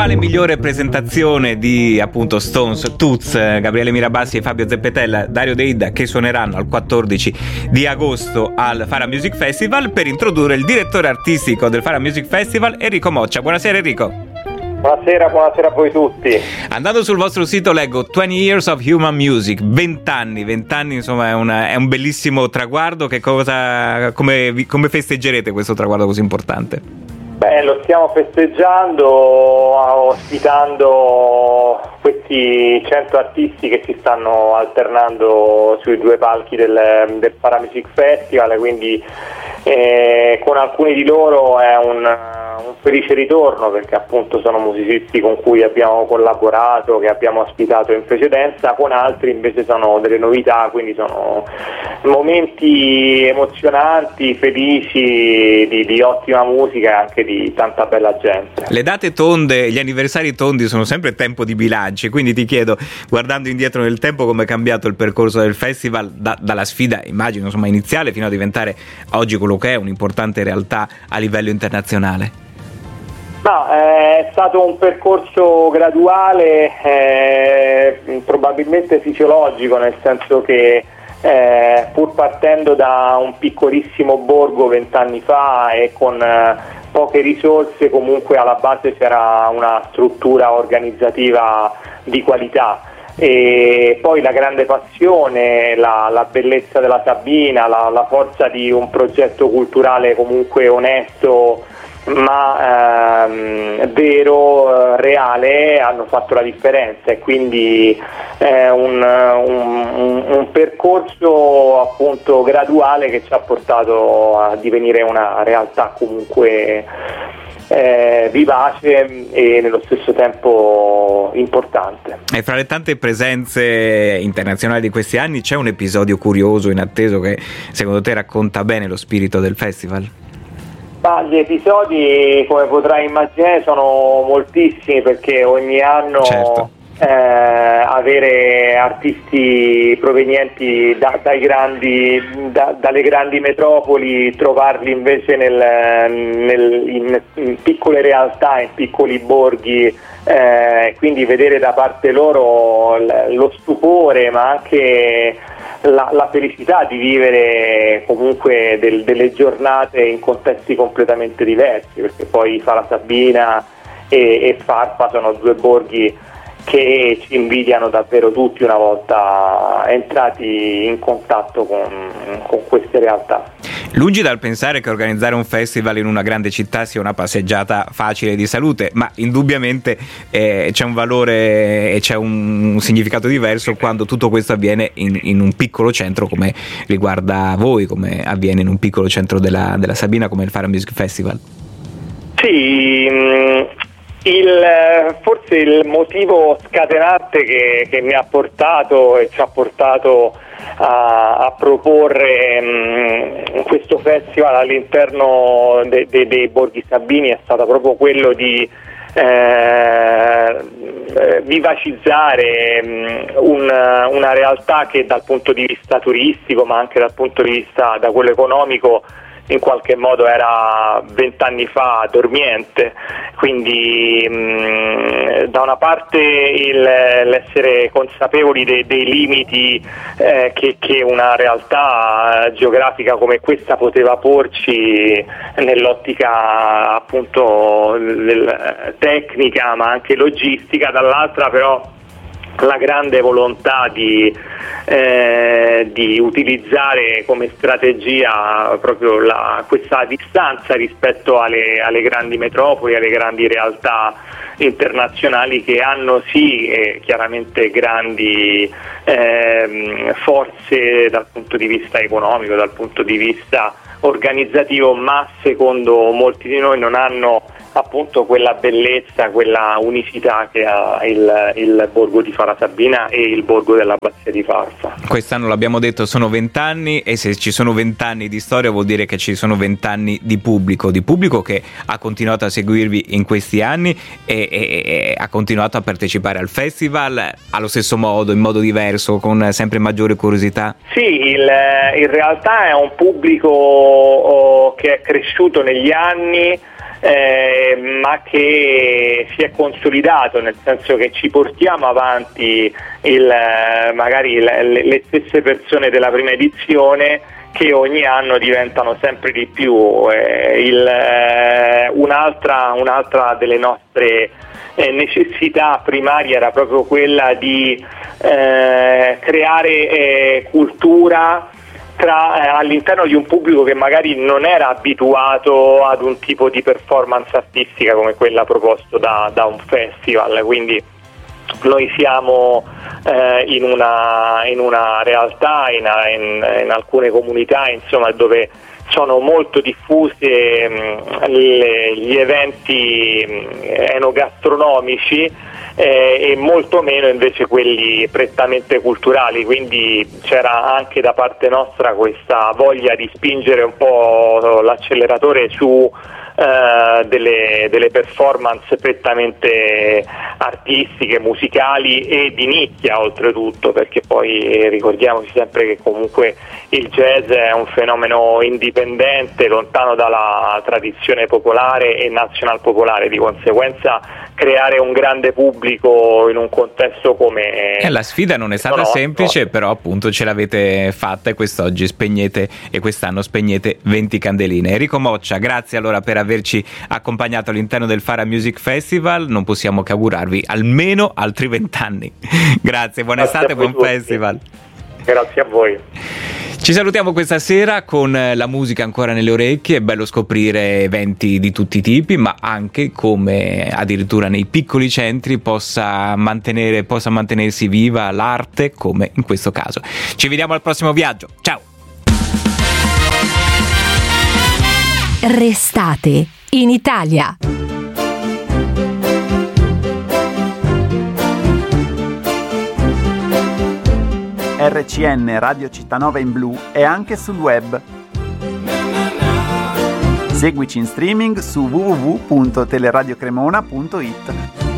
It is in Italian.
Quale migliore presentazione di appunto Stones, Toots, Gabriele Mirabassi e Fabio Zeppetella, Dario De Ida, che suoneranno al 14 di agosto al Fara Music Festival, per introdurre il direttore artistico del Fara Music Festival, Enrico Moccia. Buonasera Enrico. Buonasera a voi tutti. Andando sul vostro sito leggo 20 Years of Human Music, 20 anni, insomma è un bellissimo traguardo. Come festeggerete questo traguardo così importante? Beh, lo stiamo festeggiando ospitando questi 100 artisti che si stanno alternando sui due palchi del Fara Music Festival, quindi con alcuni di loro è un felice ritorno, perché appunto sono musicisti con cui abbiamo collaborato, che abbiamo ospitato in precedenza, con altri invece sono delle novità, quindi sono momenti emozionanti, felici, di ottima musica e anche di tanta bella gente. Le date tonde, gli anniversari tondi sono sempre tempo di bilanci, quindi ti chiedo, guardando indietro nel tempo, come è cambiato il percorso del festival dalla sfida, immagino, insomma, iniziale, fino a diventare oggi quello che è un'importante realtà a livello internazionale? No, è stato un percorso graduale, probabilmente fisiologico, nel senso che pur partendo da un piccolissimo borgo 20 anni fa e con poche risorse, comunque alla base c'era una struttura organizzativa di qualità. E poi la grande passione, la bellezza della Sabina, la forza di un progetto culturale comunque onesto ma vero, reale, hanno fatto la differenza, e quindi un percorso appunto graduale che ci ha portato a divenire una realtà comunque vivace e nello stesso tempo importante. E fra le tante presenze internazionali di questi anni c'è un episodio curioso, inatteso, che secondo te racconta bene lo spirito del festival? Ma gli episodi, come potrai immaginare, sono moltissimi, perché ogni anno certo. Avere artisti provenienti dalle grandi metropoli, trovarli invece in piccole realtà, in piccoli borghi, quindi vedere da parte loro lo stupore, ma anche la felicità di vivere comunque delle giornate in contesti completamente diversi, perché poi Fara Sabina e Farfa sono due borghi che ci invidiano davvero tutti una volta entrati in contatto con queste realtà. Lungi dal pensare che organizzare un festival in una grande città sia una passeggiata facile di salute, ma indubbiamente c'è un valore e c'è un significato diverso quando tutto questo avviene in un piccolo centro come riguarda voi, come avviene in un piccolo centro della Sabina come il Fara Music Festival. Sì, forse il motivo scatenante che mi ha portato e ci ha portato a proporre questo festival all'interno dei borghi sabini è stato proprio quello di vivacizzare una realtà che dal punto di vista turistico, ma anche dal punto di vista da quello economico, in qualche modo era 20 anni fa dormiente. Quindi da una parte l'essere consapevoli dei limiti che una realtà geografica come questa poteva porci nell'ottica appunto tecnica ma anche logistica, dall'altra però la grande volontà di utilizzare come strategia proprio questa distanza rispetto alle grandi metropoli, alle grandi realtà internazionali che hanno chiaramente grandi forze dal punto di vista economico, dal punto di vista organizzativo, ma secondo molti di noi non hanno appunto quella bellezza, quella unicità che ha il borgo di Fara Sabina e il borgo dell'Abbazia di Farfa. Quest'anno l'abbiamo detto, sono 20 anni, e se ci sono 20 anni di storia vuol dire che ci sono 20 anni di pubblico che ha continuato a seguirvi in questi anni e ha continuato a partecipare al festival allo stesso modo, in modo diverso, con sempre maggiore curiosità. Sì, in realtà è un pubblico che è cresciuto negli anni, ma che si è consolidato, nel senso che ci portiamo avanti magari le stesse persone della prima edizione, che ogni anno diventano sempre di più. Un'altra delle nostre necessità primarie era proprio quella di creare cultura all'interno di un pubblico che magari non era abituato ad un tipo di performance artistica come quella proposto da un festival. Quindi noi siamo in una realtà, in alcune comunità, insomma, dove sono molto diffusi gli eventi enogastronomici e molto meno invece quelli prettamente culturali, quindi c'era anche da parte nostra questa voglia di spingere un po' l'acceleratore su delle performance prettamente artistiche, musicali e di nicchia oltretutto, perché poi ricordiamoci sempre che comunque il jazz è un fenomeno indipendente, lontano dalla tradizione popolare e nazional popolare, di conseguenza creare un grande pubblico in un contesto come la sfida non è stata semplice, però appunto ce l'avete fatta e quest'oggi quest'anno spegnete 20 candeline. Enrico Moccia, grazie allora per averci accompagnato all'interno del Fara Music Festival, non possiamo che augurarvi almeno altri 20 anni. Grazie, buona estate, buon festival. Grazie a voi. Ci salutiamo questa sera con la musica ancora nelle orecchie. È bello scoprire eventi di tutti i tipi, ma anche come addirittura nei piccoli centri possa mantenersi viva l'arte, come in questo caso. Ci vediamo al prossimo viaggio. Ciao! Restate in Italia. RCN Radio Cittanova in blu è anche sul web. Seguici in streaming su www.teleradiocremona.it.